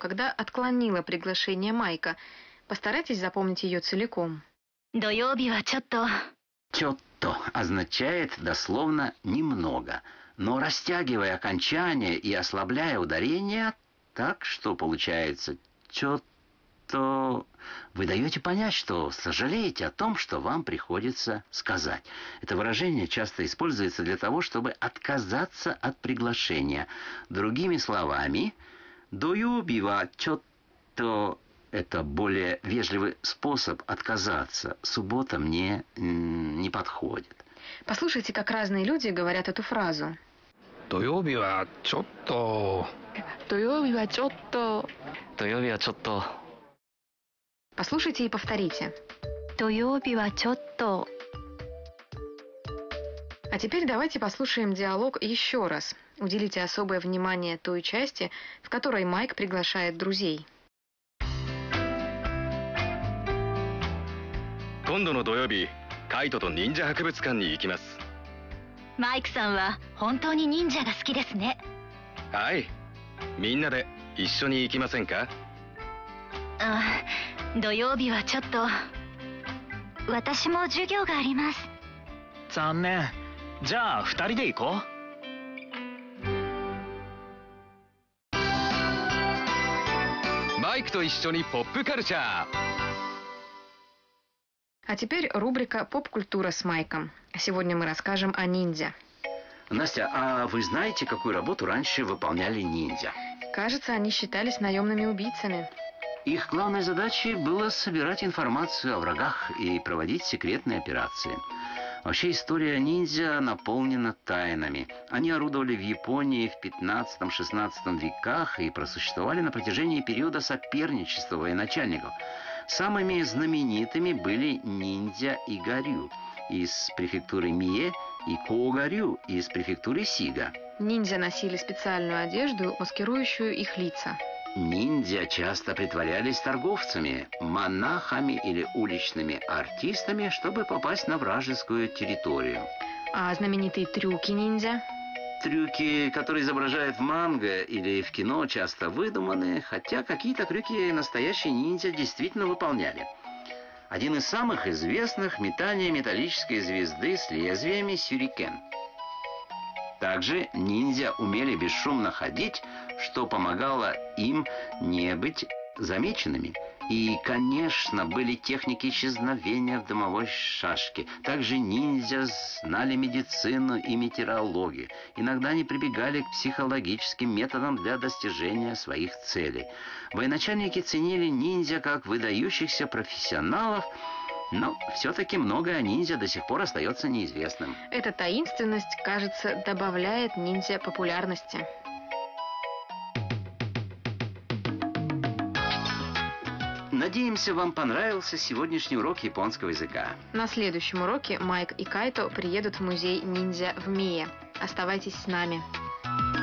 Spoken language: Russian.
когда отклонила приглашение Майка. Постарайтесь запомнить ее целиком. 土曜日はちょっと «Чотто» означает дословно «немного», но растягивая окончание и ослабляя ударение так, что получается «чотто», вы даете понять, что сожалеете о том, что вам приходится сказать. Это выражение часто используется для того, чтобы отказаться от приглашения. Другими словами, «доёби ва чотто» — это более вежливый способ отказаться. Суббота мне не подходит. Послушайте, как разные люди говорят эту фразу. 土曜日はちょっと «Тоёби ва чотто». 土曜日はちょっと Послушайте и повторите. 土曜日はちょっと А теперь давайте послушаем диалог еще раз. Уделите особое внимание той части, в которой Майк приглашает друзей. 今度の土曜日、カイトと忍者博物館に行きます。 マイクさんは本当に忍者が好きですね。 はい。みんなで一緒に行きませんか？ 土曜日はちょっと私も授業があります。 残念。じゃあ2人で行こう。 マイクと一緒にポップカルチャー。 А теперь рубрика «Поп-культура с Майком». Сегодня мы расскажем о ниндзя. Настя, а вы знаете, какую работу раньше выполняли ниндзя? Кажется, они считались наемными убийцами. Их главной задачей было собирать информацию о врагах и проводить секретные операции. Вообще история ниндзя наполнена тайнами. Они орудовали в Японии в 15-16 веках и просуществовали на протяжении периода соперничества военачальников. Самыми знаменитыми были ниндзя Игарю из префектуры Мие и Коогарю из префектуры Сига. Ниндзя носили специальную одежду, маскирующую их лица. Ниндзя часто притворялись торговцами, монахами или уличными артистами, чтобы попасть на вражескую территорию. А знаменитые трюки ниндзя? Трюки, которые изображают в манго или в кино, часто выдуманы, хотя какие-то трюки настоящие ниндзя действительно выполняли. Один из самых известных — метание металлической звезды с лезвиями сюрикен. Также ниндзя умели бесшумно ходить, что помогало им не быть замеченными. И, конечно, были техники исчезновения в дымовой шашке. Также ниндзя знали медицину и метеорологию. Иногда они прибегали к психологическим методам для достижения своих целей. Военачальники ценили ниндзя как выдающихся профессионалов, но все-таки многое о ниндзя до сих пор остается неизвестным. Эта таинственность, кажется, добавляет ниндзя популярности. Надеемся, вам понравился сегодняшний урок японского языка. На следующем уроке Майк и Кайто приедут в музей ниндзя в Мие. Оставайтесь с нами.